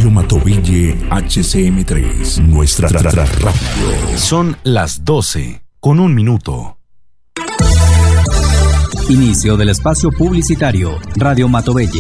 Radio Matovelle HCM3, nuestra radio. Son las 12:01. Inicio del espacio publicitario. Radio Matovelle.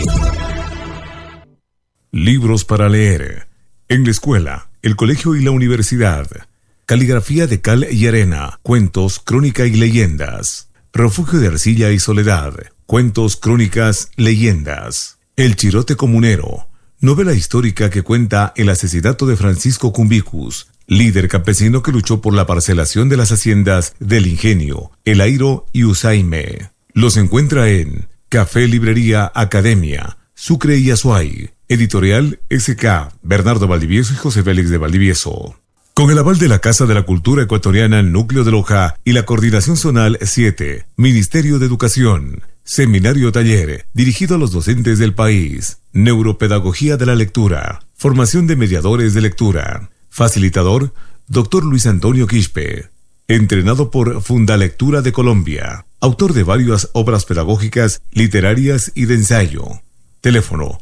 Libros para leer. En la escuela, el colegio y la universidad. Caligrafía de cal y arena. Cuentos, crónica y leyendas. Refugio de arcilla y soledad. Cuentos, crónicas, leyendas. El Chirote Comunero. Novela histórica que cuenta el asesinato de Francisco Cumbicus, líder campesino que luchó por la parcelación de las haciendas del Ingenio, El Airo y Usaime. Los encuentra en Café Librería Academia, Sucre y Azuay. Editorial SK, Bernardo Valdivieso y José Félix de Valdivieso. Con el aval de la Casa de la Cultura Ecuatoriana Núcleo de Loja y la Coordinación Zonal 7, Ministerio de Educación. Seminario taller, dirigido a los docentes del país. Neuropedagogía de la lectura. Formación de mediadores de lectura. Facilitador, Dr. Luis Antonio Quispe. Entrenado por Fundalectura de Colombia. Autor de varias obras pedagógicas, literarias y de ensayo. Teléfono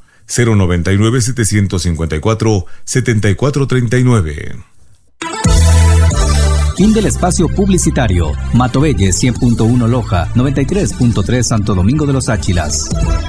099-754-7439. Fin del espacio publicitario. Matovelle 100.1 Loja, 93.3 Santo Domingo de los Áchilas.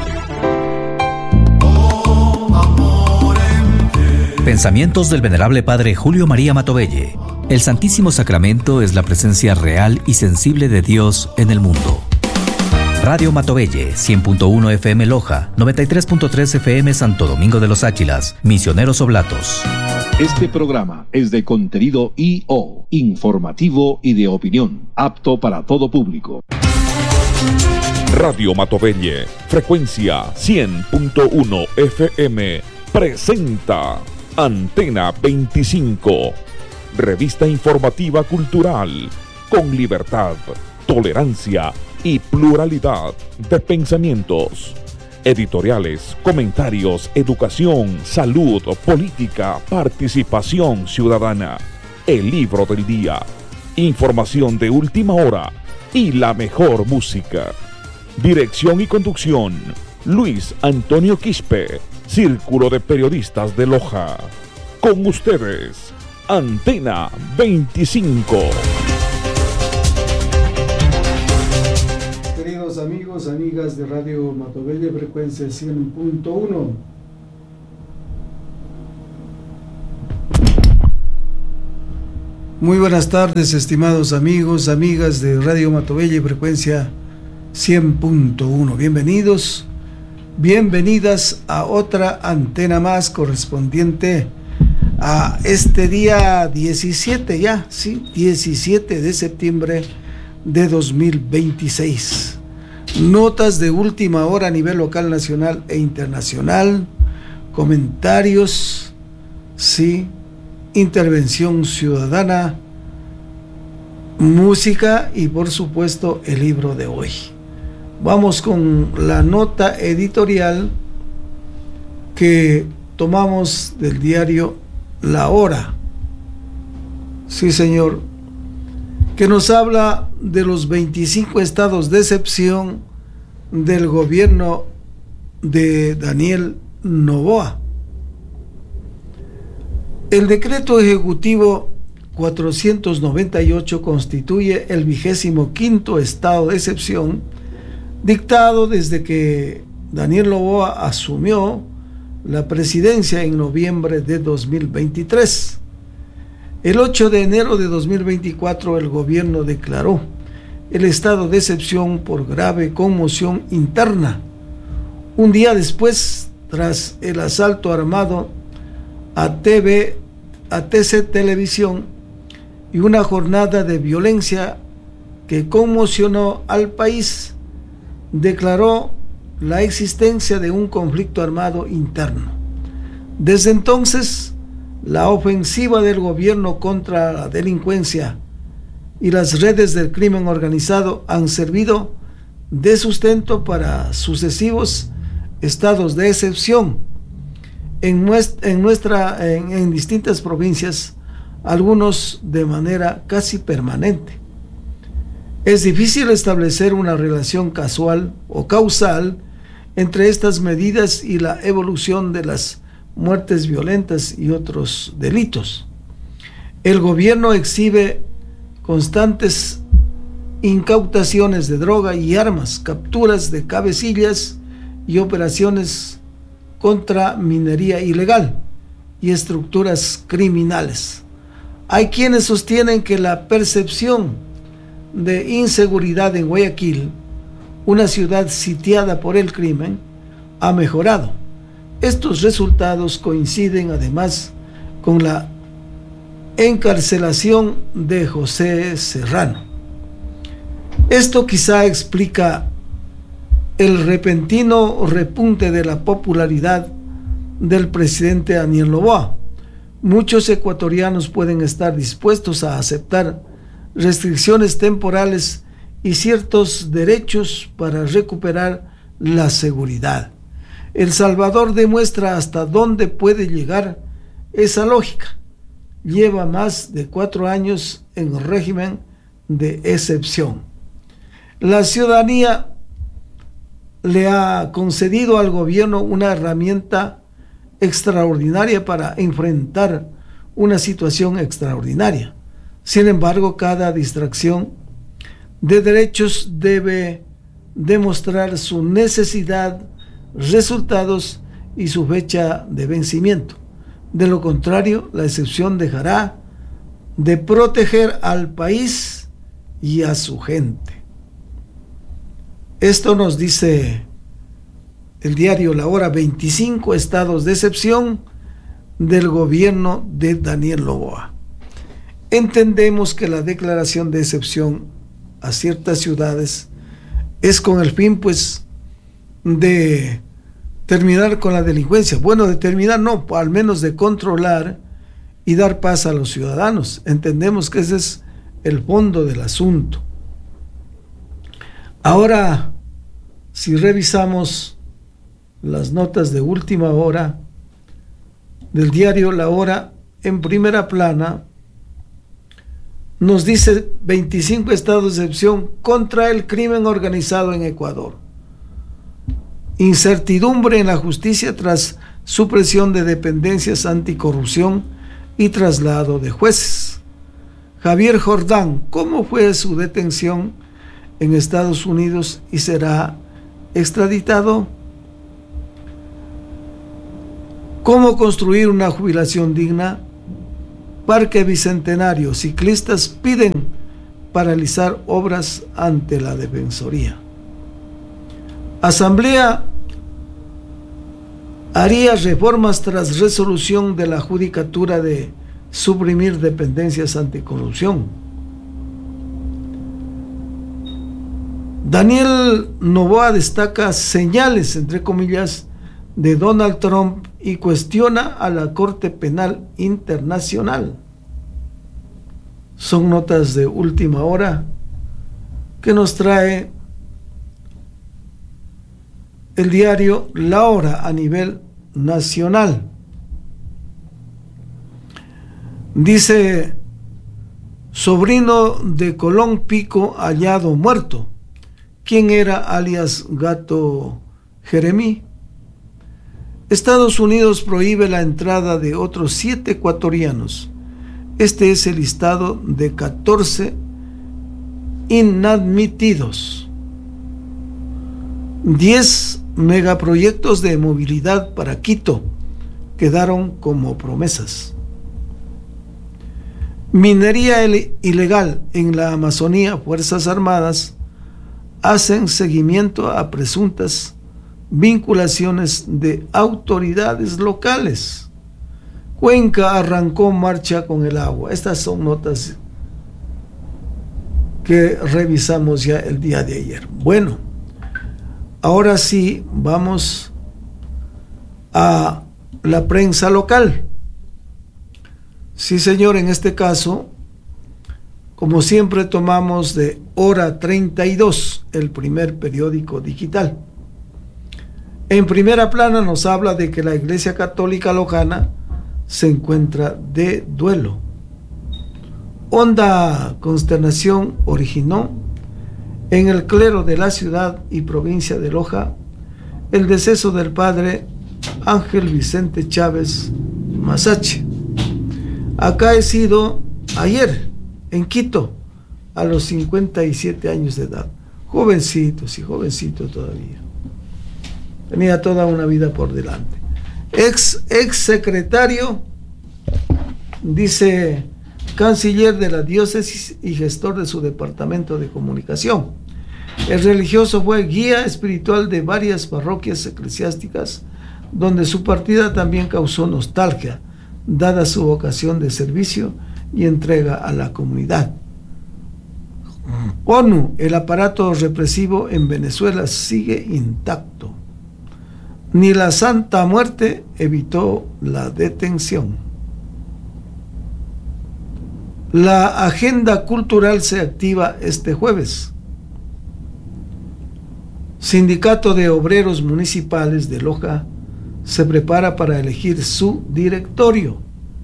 Pensamientos del venerable Padre Julio María Matovelle. El Santísimo Sacramento es la presencia real y sensible de Dios en el mundo. Radio Matovelle 100.1 FM Loja, 93.3 FM Santo Domingo de los Áchilas, Misioneros Oblatos. Este programa es de contenido I.O., informativo y de opinión, apto para todo público. Radio Matovelle, frecuencia 100.1 FM, presenta Antena 25, revista informativa cultural, con libertad, tolerancia y pluralidad de pensamientos. Editoriales, comentarios, educación, salud, política, participación ciudadana, el libro del día, información de última hora y la mejor música. Dirección y conducción, Luis Antonio Quispe, Círculo de Periodistas de Loja. Con ustedes, Antena 25. Queridos amigos, amigas de Radio Matovelle, frecuencia 100.1. Muy buenas tardes, estimados amigos, amigas de Radio Matovelle, frecuencia 100.1. Bienvenidos, bienvenidas a otra antena más correspondiente a este día 17 ya, sí, 17 de septiembre de 2026. Notas de última hora a nivel local, nacional e internacional, comentarios, sí, intervención ciudadana, música y por supuesto el libro de hoy. Vamos con la nota editorial que tomamos del diario La Hora. Sí, señor, que nos habla de los 25 estados de excepción del gobierno de Daniel Noboa. El decreto ejecutivo 498 constituye el 25º estado de excepción dictado desde que Daniel Noboa asumió la presidencia en noviembre de 2023. El 8 de enero de 2024 el gobierno declaró el estado de excepción por grave conmoción interna. Un día después, tras el asalto armado a TC Televisión y una jornada de violencia que conmocionó al país, declaró la existencia de un conflicto armado interno. Desde entonces, la ofensiva del gobierno contra la delincuencia y las redes del crimen organizado han servido de sustento para sucesivos estados de excepción en distintas provincias, algunos de manera casi permanente. Es difícil establecer una relación casual o causal entre estas medidas y la evolución de las muertes violentas y otros delitos. El gobierno exhibe constantes incautaciones de droga y armas, capturas de cabecillas y operaciones contra minería ilegal y estructuras criminales. Hay quienes sostienen que la percepción de inseguridad en Guayaquil, una ciudad sitiada por el crimen, ha mejorado. Estos resultados coinciden además con la encarcelación de José Serrano. Esto quizá explica el repentino repunte de la popularidad del presidente Daniel Noboa. Muchos ecuatorianos pueden estar dispuestos a aceptar restricciones temporales y ciertos derechos para recuperar la seguridad. El Salvador demuestra hasta dónde puede llegar esa lógica. Lleva más de 4 años en régimen de excepción. La ciudadanía le ha concedido al gobierno una herramienta extraordinaria para enfrentar una situación extraordinaria. Sin embargo, cada distracción de derechos debe demostrar su necesidad, resultados y su fecha de vencimiento. De lo contrario, la excepción dejará de proteger al país y a su gente. Esto nos dice el diario La Hora: 25 estados de excepción del gobierno de Daniel Noboa. Entendemos que la declaración de excepción a ciertas ciudades es con el fin, pues, de terminar con la delincuencia. Bueno, de terminar no, al menos de controlar y dar paz a los ciudadanos. Entendemos que ese es el fondo del asunto. Ahora, si revisamos las notas de última hora del diario La Hora, en primera plana nos dice 25 estados de excepción contra el crimen organizado en Ecuador. Incertidumbre en la justicia tras supresión de dependencias anticorrupción y traslado de jueces. Javier Jordán, ¿cómo fue su detención en Estados Unidos y será extraditado? ¿Cómo construir una jubilación digna? Parque Bicentenario, ciclistas piden paralizar obras ante la Defensoría. Asamblea haría reformas tras resolución de la Judicatura de suprimir dependencias anticorrupción. Daniel Noboa destaca señales, entre comillas, de Donald Trump y cuestiona a la Corte Penal Internacional. Son notas de última hora que nos trae el diario La Hora a nivel nacional. Dice: sobrino de Colón Pico hallado muerto. ¿Quién era alias Gato Jeremí? Estados Unidos prohíbe la entrada de otros 7 ecuatorianos. Este es el listado de 14 inadmitidos. 10 megaproyectos de movilidad para Quito quedaron como promesas. Minería ilegal en la Amazonía. Fuerzas Armadas hacen seguimiento a presuntas vinculaciones de autoridades locales. Cuenca arrancó marcha con el agua. Estas son notas que revisamos ya el día de ayer. Bueno, ahora sí vamos a la prensa local. Sí, señor, en este caso, como siempre, tomamos de Hora 32, el primer periódico digital. En primera plana nos habla de que la Iglesia Católica Lojana se encuentra de duelo. Honda consternación originó en el clero de la ciudad y provincia de Loja el deceso del padre Ángel Vicente Chávez Masache. Acá he sido ayer en Quito a los 57 años de edad. Jovencito todavía. Tenía toda una vida por delante. Ex secretario, dice, canciller de la diócesis y gestor de su departamento de comunicación. El religioso fue guía espiritual de varias parroquias eclesiásticas, donde su partida también causó nostalgia, dada su vocación de servicio y entrega a la comunidad. ONU, el aparato represivo en Venezuela sigue intacto. Ni la Santa Muerte evitó la detención. La agenda cultural se activa este jueves. Sindicato de Obreros Municipales de Loja se prepara para elegir su directorio.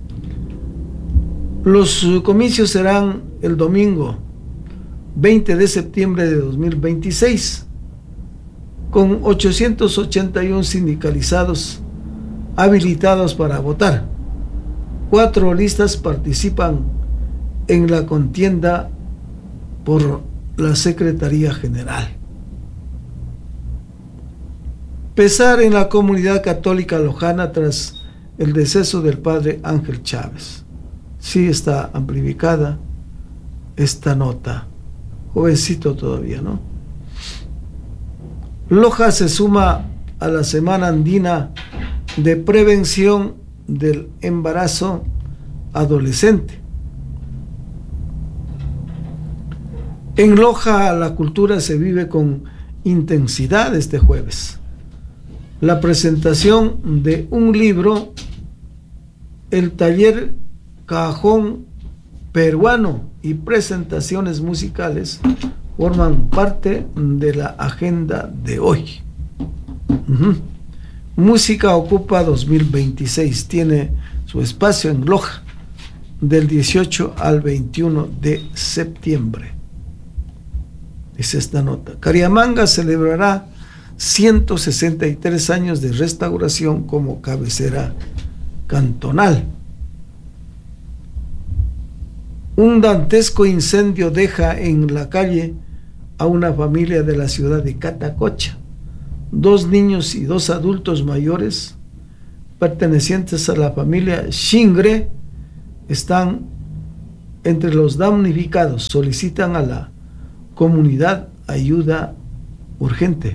Los comicios serán el domingo 20 de septiembre de 2026, con 881 sindicalizados habilitados para votar. 4 listas participan en la contienda por la Secretaría General. Pesar en la comunidad católica lojana tras el deceso del padre Ángel Chávez. Sí está amplificada esta nota. Jovencito todavía, ¿no? Loja se suma a la Semana Andina de Prevención del Embarazo Adolescente. En Loja la cultura se vive con intensidad este jueves. La presentación de un libro, el taller Cajón Peruano y presentaciones musicales forman parte de la agenda de hoy. Música Ocupa 2026 tiene su espacio en Loja del 18 al 21 de septiembre. Es esta nota. Cariamanga celebrará 163 años de restauración como cabecera cantonal. Un dantesco incendio deja en la calle a una familia de la ciudad de Catacocha. 2 niños y 2 adultos mayores pertenecientes a la familia Xingre están entre los damnificados. Solicitan a la comunidad ayuda urgente.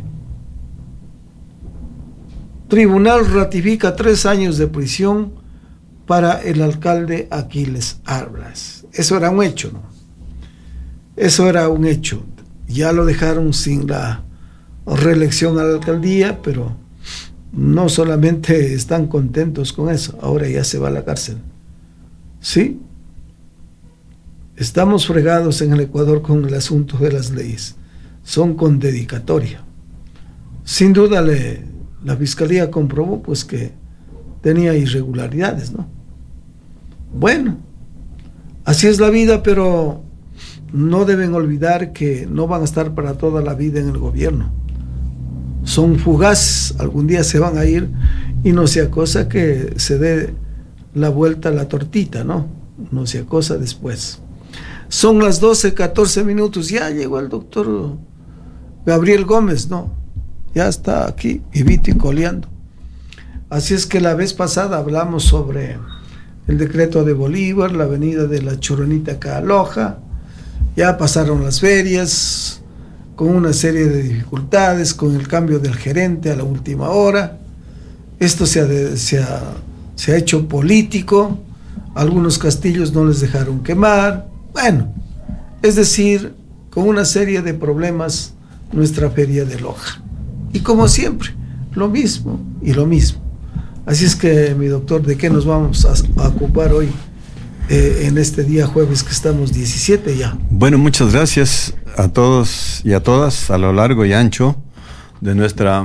Tribunal ratifica 3 años de prisión para el alcalde Aquiles Arblas. Eso era un hecho, ¿no? Eso era un hecho. Ya lo dejaron sin la reelección a la alcaldía, pero no solamente están contentos con eso, ahora ya se va a la cárcel. ¿Sí? Estamos fregados en el Ecuador con el asunto de las leyes. Son con dedicatoria. Sin duda la fiscalía comprobó pues que tenía irregularidades, ¿no? Bueno, así es la vida, pero no deben olvidar que no van a estar para toda la vida en el gobierno. Son fugaces, algún día se van a ir y no sea cosa que se dé la vuelta a la tortita, ¿no? No sea cosa después. Son las 12:14. Ya llegó el doctor Gabriel Gómez, ¿no? Ya está aquí, vivito y coleando. Así es que la vez pasada hablamos sobre el decreto de Bolívar, la avenida de la Choronita acá a Loja. Ya pasaron las ferias con una serie de dificultades, con el cambio del gerente a la última hora. Esto se ha hecho político. Algunos castillos no les dejaron quemar. Bueno, es decir, con una serie de problemas nuestra feria de Loja. Y como siempre, lo mismo y lo mismo. Así es que, mi doctor, ¿de qué nos vamos a ocupar hoy en este día jueves que estamos 17 ya? Bueno, muchas gracias a todos y a todas a lo largo y ancho de nuestra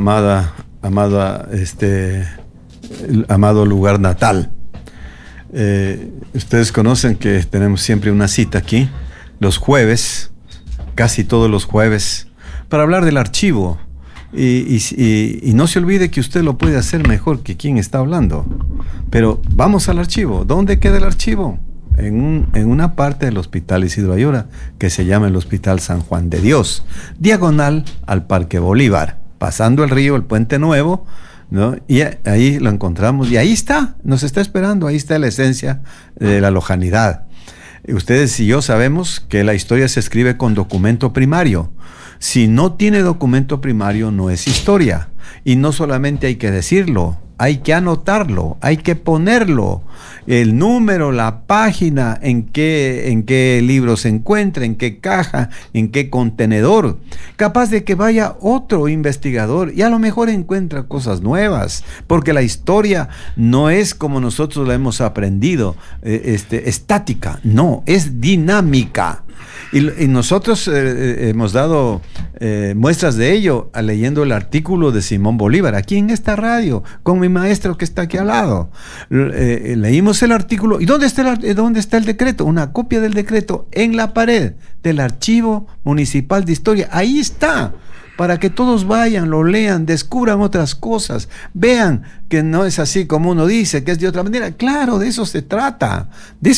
amado lugar natal. Ustedes conocen que tenemos siempre una cita aquí, los jueves, casi todos los jueves, para hablar del archivo Y no se olvide que usted lo puede hacer mejor que quien está hablando. Pero vamos al archivo. ¿Dónde queda el archivo? En una parte del Hospital Isidro Ayora, que se llama el Hospital San Juan de Dios, diagonal al Parque Bolívar, pasando el río, el Puente Nuevo, ¿no? Y ahí lo encontramos, y ahí está, nos está esperando, ahí está la esencia de la lojanidad. Ustedes y yo sabemos que la historia se escribe con documento primario. Si no tiene documento primario, no es historia. Y no solamente hay que decirlo, hay que anotarlo, hay que ponerlo, el número, la página, en qué libro se encuentra, en qué caja, en qué contenedor, capaz de que vaya otro investigador y a lo mejor encuentra cosas nuevas, porque la historia no es como nosotros la hemos aprendido, estática, no, es dinámica. Y nosotros hemos dado muestras de ello leyendo el artículo de Simón Bolívar, aquí en esta radio, con mi maestro que está aquí al lado. Leímos el artículo. ¿Y dónde está el decreto? Una copia del decreto en la pared del Archivo Municipal de Historia. Ahí está, para que todos vayan, lo lean, descubran otras cosas, vean que no es así como uno dice, que es de otra manera. Claro, de eso se trata,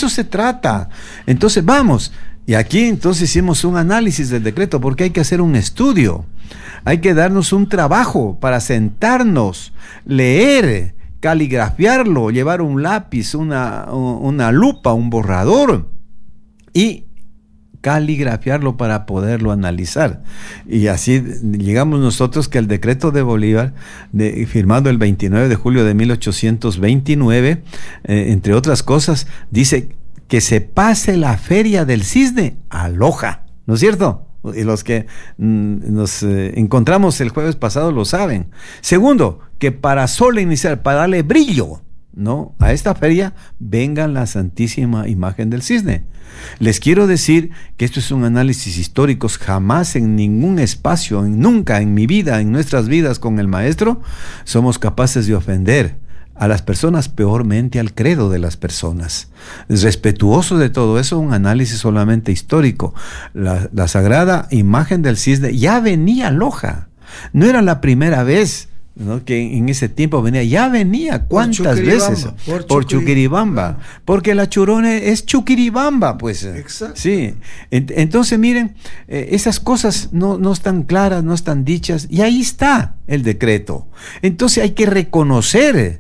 Entonces vamos. Y aquí entonces hicimos un análisis del decreto, porque hay que hacer un estudio, hay que darnos un trabajo para sentarnos, leer, caligrafiarlo, llevar un lápiz, una lupa, un borrador y caligrafiarlo para poderlo analizar. Y así llegamos nosotros que el decreto de Bolívar, firmado el 29 de julio de 1829, entre otras cosas, dice que se pase la feria del Cisne a Loja, ¿no es cierto? Y los que nos encontramos el jueves pasado lo saben. Segundo, que para solemnizar, para darle brillo, ¿no?, a esta feria, vengan la Santísima Imagen del Cisne. Les quiero decir que esto es un análisis histórico. Jamás en ningún espacio, nunca en mi vida, en nuestras vidas con el maestro, somos capaces de ofender a las personas, peormente al credo de las personas. Respetuoso de todo eso, un análisis solamente histórico. La Sagrada Imagen del Cisne ya venía a Loja. No era la primera vez, ¿no?, que en ese tiempo venía. Ya venía, ¿cuántas veces? Por Chuquiribamba. Porque la Churone es Chuquiribamba, pues. Exacto. Sí. Entonces, miren, esas cosas no están claras, no están dichas, y ahí está el decreto. Entonces hay que reconocer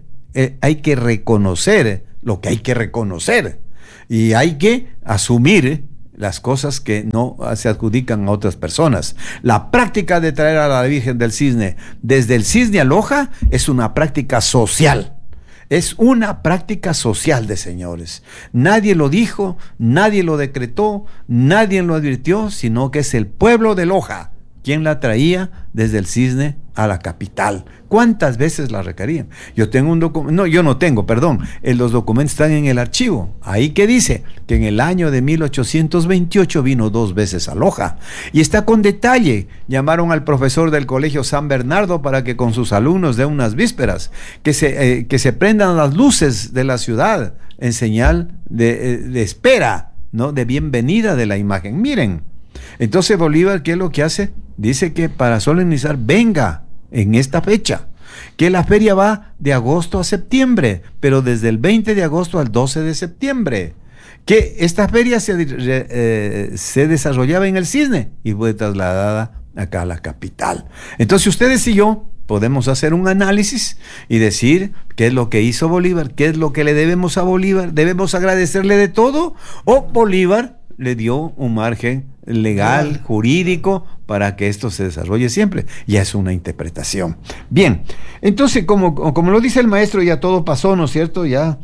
lo que hay que reconocer, y hay que asumir las cosas que no se adjudican a otras personas. La práctica de traer a la Virgen del Cisne desde el Cisne a Loja es una práctica social. Es una práctica social de señores. Nadie lo dijo, nadie lo decretó, nadie lo advirtió, sino que es el pueblo de Loja quien la traía desde el Cisne a la capital. ¿Cuántas veces la requerían? Yo tengo un documento, los documentos están en el archivo. Ahí que dice que en el año de 1828 vino 2 veces a Loja. Y está con detalle. Llamaron al profesor del Colegio San Bernardo para que con sus alumnos dé unas vísperas, que se prendan las luces de la ciudad en señal de espera, ¿no?, de bienvenida de la imagen. Miren, entonces Bolívar, ¿qué es lo que hace? Dice que para solemnizar venga en esta fecha, que la feria va de agosto a septiembre, pero desde el 20 de agosto al 12 de septiembre, que esta feria se desarrollaba en el Cisne y fue trasladada acá a la capital. Entonces ustedes y yo podemos hacer un análisis y decir qué es lo que hizo Bolívar, qué es lo que le debemos a Bolívar. ¿Debemos agradecerle de todo, o Bolívar le dio un margen legal, jurídico, para que esto se desarrolle siempre? Ya es una interpretación. Bien, entonces, como lo dice el maestro, ya todo pasó, ¿no es cierto? Ya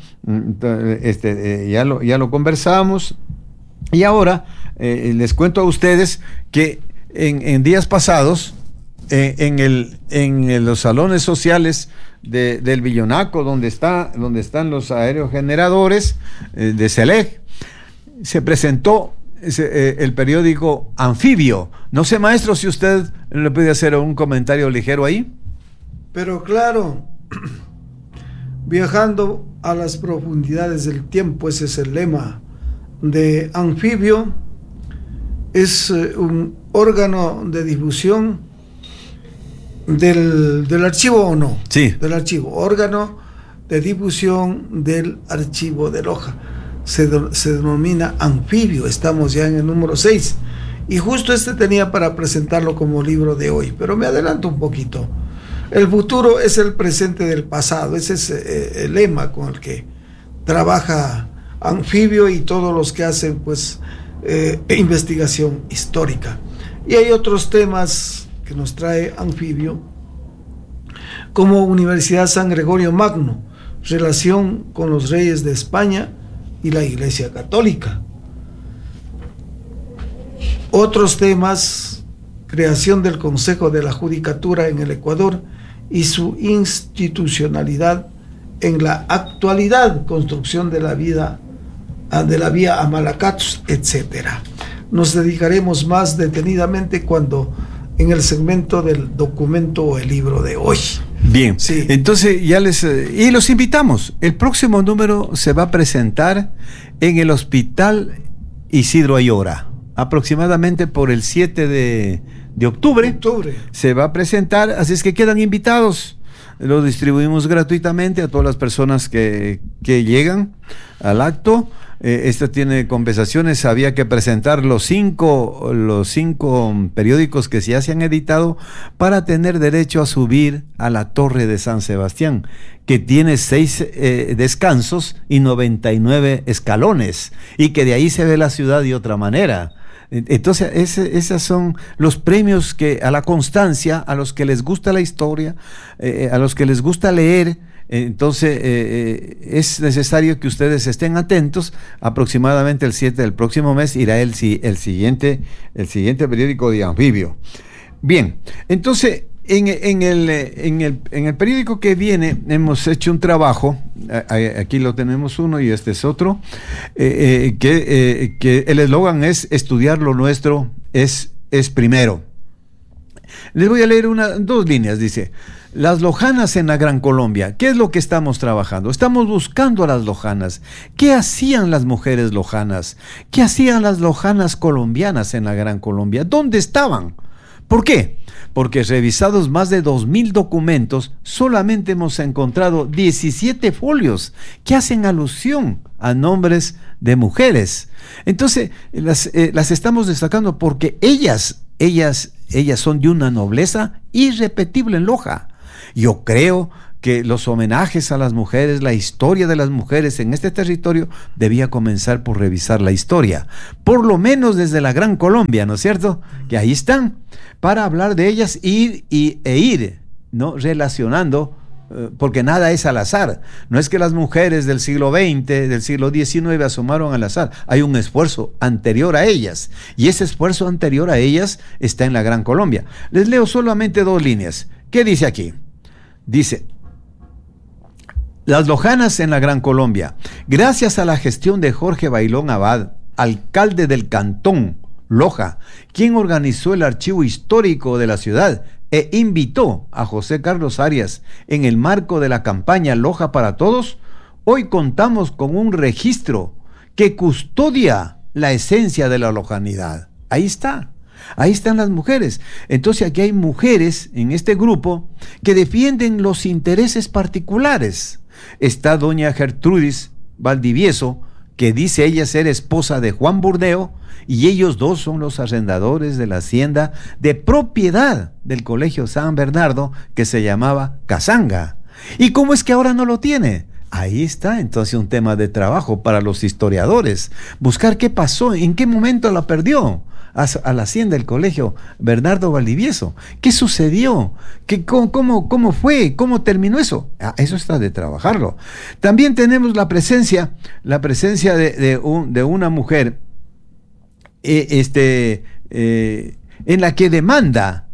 lo conversamos, y ahora les cuento a ustedes que en días pasados, en los salones sociales del Villonaco, donde están los aerogeneradores de Selec, se presentó el periódico Anfibio. No sé, maestro, si usted le puede hacer un comentario ligero ahí. Pero claro, viajando a las profundidades del tiempo, ese es el lema de Anfibio. Es un órgano de difusión del archivo o no. Sí. Del archivo, órgano de difusión del archivo de Loja. Se denomina anfibio, estamos ya en el número 6. Y justo tenía para presentarlo como libro de hoy, pero me adelanto un poquito. El futuro es el presente del pasado, ese es el lema con el que trabaja Anfibio y todos los que hacen pues investigación histórica. Y hay otros temas que nos trae Anfibio, como Universidad San Gregorio Magno, relación con los reyes de España y la Iglesia Católica. Otros temas, creación del Consejo de la Judicatura en el Ecuador y su institucionalidad en la actualidad, construcción de la vía a Malacatos, etcétera. Nos dedicaremos más detenidamente cuando en el segmento del documento o el libro de hoy. Bien, sí. Entonces ya y los invitamos. El próximo número se va a presentar en el Hospital Isidro Ayora, aproximadamente por el 7 de octubre. Se va a presentar, así es que quedan invitados. Lo distribuimos gratuitamente a todas las personas que llegan al acto. Esto tiene compensaciones, había que presentar los cinco periódicos que ya se han editado para tener derecho a subir a la Torre de San Sebastián, que tiene 6 descansos y 99 escalones, y que de ahí se ve la ciudad de otra manera. Entonces, esos son los premios que a la constancia, a los que les gusta la historia, a los que les gusta leer. Entonces es necesario que ustedes estén atentos. Aproximadamente el 7 del próximo mes irá el siguiente periódico de Anfibio. Bien, entonces en el periódico que viene hemos hecho un trabajo. Aquí lo tenemos uno y este es otro, que el eslogan es: estudiar lo nuestro es primero. Les voy a leer dos líneas. Dice: las lojanas en la Gran Colombia. ¿Qué es lo que estamos trabajando? Estamos buscando a las lojanas. ¿Qué hacían las mujeres lojanas? ¿Qué hacían las lojanas colombianas en la Gran Colombia? ¿Dónde estaban? ¿Por qué? Porque revisados más de 2,000 documentos, solamente hemos encontrado 17 folios que hacen alusión a nombres de mujeres. Entonces, las estamos destacando porque ellas son de una nobleza irrepetible en Loja. Yo creo que los homenajes a las mujeres, la historia de las mujeres en este territorio debía comenzar por revisar la historia, por lo menos desde la Gran Colombia, ¿no es cierto? Que ahí están, para hablar de ellas e ir, ¿no?, relacionando, porque nada es al azar. No es que las mujeres del siglo XX, del siglo XIX asomaron al azar. Hay un esfuerzo anterior a ellas, y ese esfuerzo anterior a ellas está en la Gran Colombia. Les leo solamente 2 líneas. ¿Qué dice aquí? Dice: las lojanas en la Gran Colombia, gracias a la gestión de Jorge Bailón Abad, alcalde del cantón Loja, quien organizó el archivo histórico de la ciudad e invitó a José Carlos Arias en el marco de la campaña Loja para Todos, hoy contamos con un registro que custodia la esencia de la lojanidad. Ahí está. Ahí están las mujeres. Entonces aquí hay mujeres en este grupo que defienden los intereses particulares. Está doña Gertrudis Valdivieso, que dice ella ser esposa de Juan Burdeo, y ellos dos son los arrendadores de la hacienda de propiedad del Colegio San Bernardo, que se llamaba Casanga. ¿Y cómo es que ahora no lo tiene? Ahí está entonces un tema de trabajo para los historiadores, buscar qué pasó, en qué momento la perdió a la hacienda del Colegio Bernardo Valdivieso. ¿Qué sucedió? ¿Cómo fue? ¿Cómo terminó eso? Eso está de trabajarlo. También tenemos la presencia de una mujer en la que demanda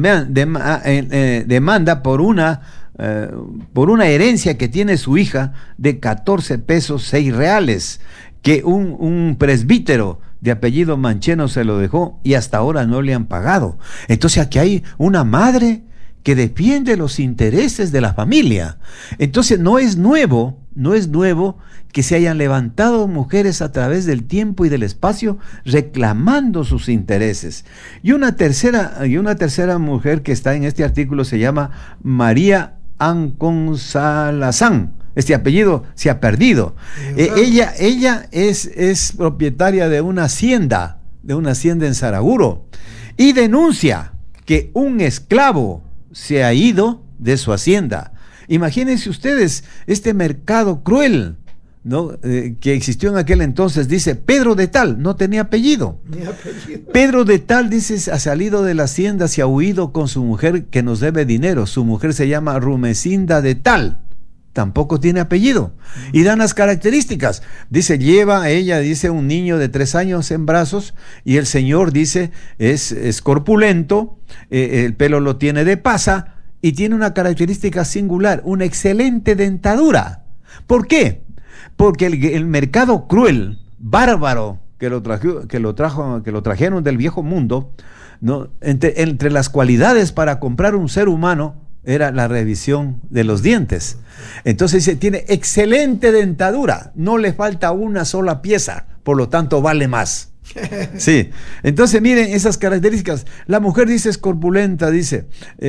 por una herencia que tiene su hija de 14 pesos 6 reales, que un presbítero de apellido Mancheno se lo dejó y hasta ahora no le han pagado. Entonces aquí hay una madre que defiende los intereses de la familia. Entonces no es nuevo no es nuevo que se hayan levantado mujeres a través del tiempo y del espacio reclamando sus intereses. Y una tercera mujer que está en este artículo se llama María Anconsalazán. Este apellido se ha perdido. Ella es propietaria de una hacienda en Saraguro, y denuncia que un esclavo se ha ido de su hacienda. Imagínense ustedes este mercado cruel, ¿no? Que existió en aquel entonces. Dice Pedro de Tal, no tenía apellido. Pedro de Tal, dice, ha salido de la hacienda, se ha huido con su mujer que nos debe dinero. Su mujer se llama Rumecinda de Tal, tampoco tiene apellido. Y dan las características. Dice, lleva ella, dice, un niño de 3 años en brazos, y el señor, dice, es corpulento, el pelo lo tiene de pasa, y tiene una característica singular, una excelente dentadura. ¿Por qué? Porque el mercado cruel, bárbaro, que lo trajeron del viejo mundo, ¿no? Entre las cualidades para comprar un ser humano era la revisión de los dientes. Entonces dice, tiene excelente dentadura, no le falta una sola pieza, por lo tanto vale más. Sí, entonces miren esas características. La mujer, dice, es corpulenta, dice,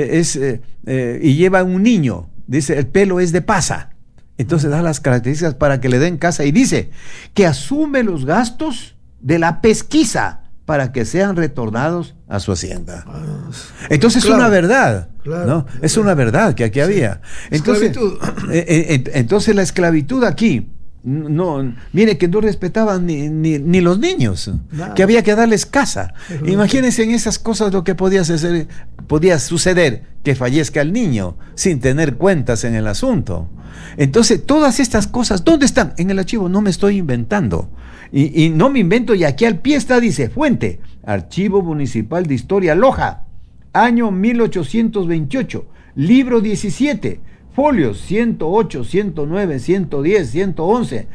y lleva un niño, dice, el pelo es de pasa. Entonces da las características para que le den casa, y dice que asume los gastos de la pesquisa para que sean retornados a su hacienda. Entonces claro, es una verdad, claro, ¿no? Es una verdad que aquí había. Entonces, entonces la esclavitud aquí, no, mire que no respetaban ni los niños, nada, que había que darles casa. Imagínense en esas cosas lo que podía suceder, que fallezca el niño sin tener cuentas en el asunto. Entonces todas estas cosas, ¿dónde están? En el archivo, no me estoy inventando. Y no me invento, y aquí al pie está, dice, fuente, Archivo Municipal de Historia, Loja, año 1828, libro 17, folios 108, 109, 110, 111,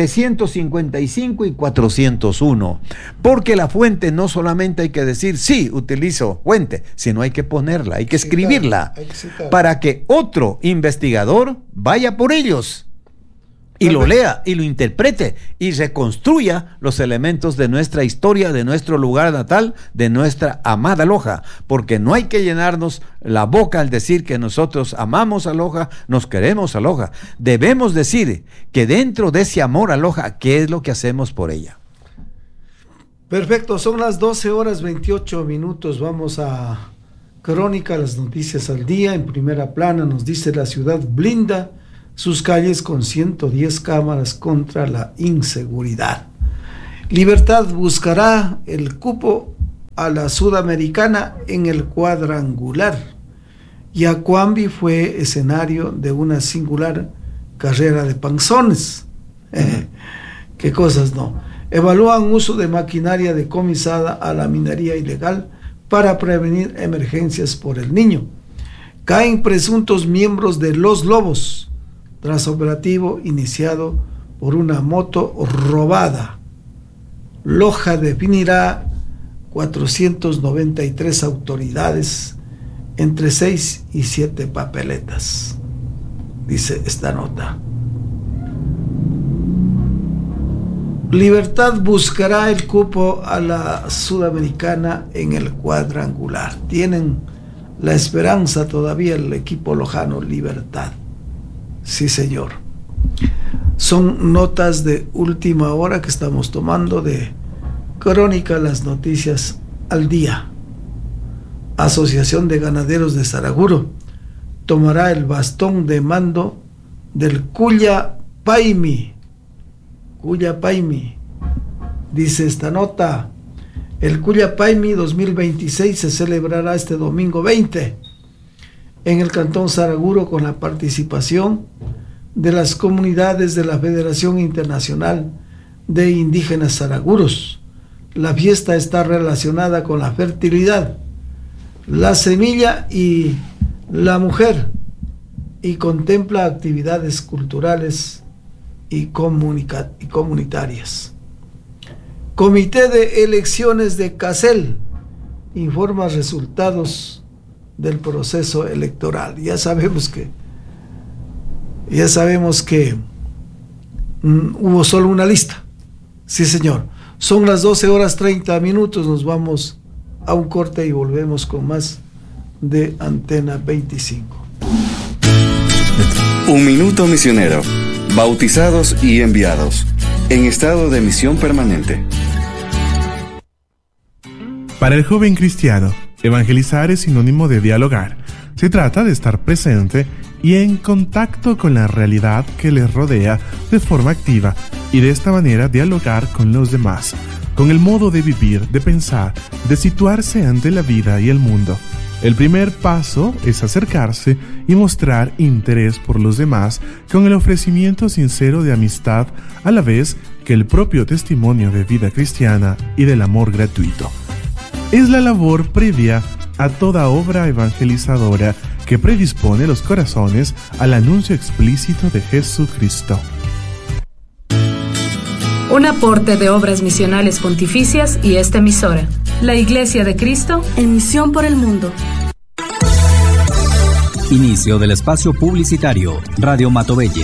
355 y 401. Porque la fuente no solamente hay que decir, sí, utilizo fuente, sino hay que ponerla, hay que escribirla, para que otro investigador vaya por ellos y lo lea y lo interprete y reconstruya los elementos de nuestra historia, de nuestro lugar natal, de nuestra amada Loja, porque no hay que llenarnos la boca al decir que nosotros amamos a Loja, nos queremos a Loja. Debemos decir que dentro de ese amor a Loja, ¿qué es lo que hacemos por ella? Perfecto, son las 12:28. Vamos a Crónica, las noticias al día. En primera plana nos dice: la ciudad blinda sus calles con 110 cámaras contra la inseguridad. Libertad buscará el cupo a la Sudamericana en el cuadrangular. Yacuambi fue escenario de una singular carrera de panzones. Qué cosas, ¿no? Evalúan uso de maquinaria decomisada a la minería ilegal para prevenir emergencias por el Niño. Caen presuntos miembros de Los Lobos tras operativo iniciado por una moto robada. Loja definirá 493 autoridades entre 6 y 7 papeletas, dice esta nota. Libertad buscará el cupo a la Sudamericana en el cuadrangular. Tienen la esperanza todavía el equipo lojano Libertad. Sí, señor. Son notas de última hora que estamos tomando de Crónica, las noticias al día. Asociación de Ganaderos de Saraguro tomará el bastón de mando del Cuya Paimi. Cuya Paimi, dice esta nota. El Cuya Paimi 2026 se celebrará este domingo 20 en el Cantón Saraguro, con la participación de las comunidades de la Federación Internacional de Indígenas Saraguros. La fiesta está relacionada con la fertilidad, la semilla y la mujer, y contempla actividades culturales y comunitarias. Comité de Elecciones de Casel informa resultados del proceso electoral. Ya sabemos que hubo solo una lista. Sí, señor. Son las 12:30. Nos vamos a un corte y volvemos con más de Antena 25. Un minuto misionero. Bautizados y enviados. En estado de misión permanente. Para el joven cristiano, evangelizar es sinónimo de dialogar. Se trata de estar presente y en contacto con la realidad que les rodea de forma activa y de esta manera dialogar con los demás, con el modo de vivir, de pensar, de situarse ante la vida y el mundo. El primer paso es acercarse y mostrar interés por los demás con el ofrecimiento sincero de amistad, a la vez que el propio testimonio de vida cristiana y del amor gratuito. Es la labor previa a toda obra evangelizadora que predispone los corazones al anuncio explícito de Jesucristo. Un aporte de Obras Misionales Pontificias y esta emisora, la Iglesia de Cristo, en misión por el mundo. Inicio del espacio publicitario, Radio Matovelle.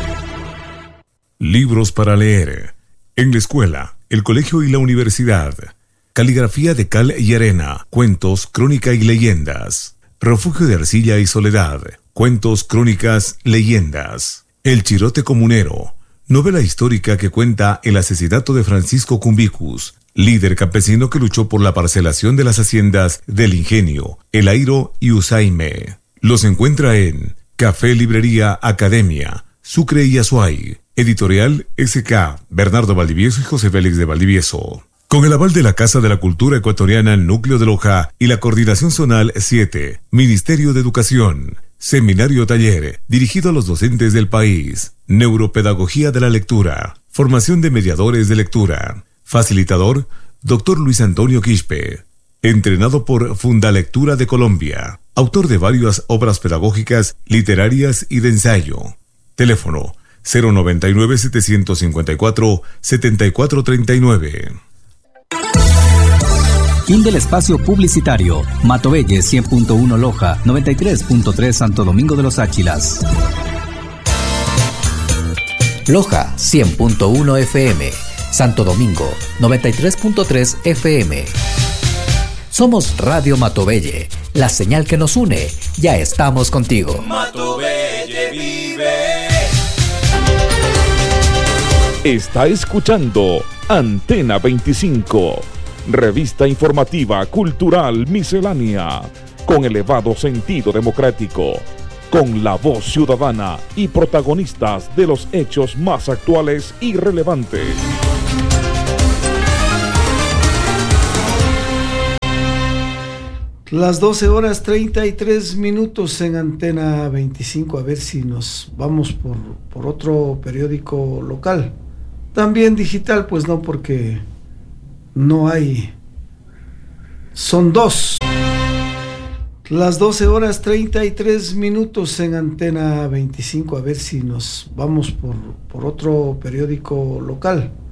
Libros para leer. En la escuela, el colegio y la universidad. Caligrafía de cal y arena, cuentos, crónica y leyendas. Refugio de arcilla y soledad, cuentos, crónicas, leyendas. El chirote comunero, novela histórica que cuenta el asesinato de Francisco Cumbicus, líder campesino que luchó por la parcelación de las haciendas del Ingenio, El Airo y Usaime. Los encuentra en Café Librería Academia, Sucre y Azuay. Editorial SK, Bernardo Valdivieso y José Félix de Valdivieso. Con el aval de la Casa de la Cultura Ecuatoriana Núcleo de Loja y la Coordinación Zonal 7, Ministerio de Educación. Seminario taller, dirigido a los docentes del país. Neuropedagogía de la lectura. Formación de mediadores de lectura. Facilitador, Dr. Luis Antonio Quispe. Entrenado por Fundalectura de Colombia. Autor de varias obras pedagógicas, literarias y de ensayo. Teléfono 099-754-7439. Fin del espacio publicitario. Matovelle 100.1 Loja, 93.3 Santo Domingo de los Áchilas. Loja 100.1 FM, Santo Domingo 93.3 FM. Somos Radio Matovelle, la señal que nos une. Ya estamos contigo. Matovelle vive. Está escuchando Antena 25. Revista informativa, cultural, miscelánea, con elevado sentido democrático, con la voz ciudadana y protagonistas de los hechos más actuales y relevantes. Las 12:33 en Antena 25. A ver si nos vamos por otro periódico local. También digital, pues no, porque no hay. Son dos. Las 12:33 en Antena 25. A ver si nos vamos por otro periódico local.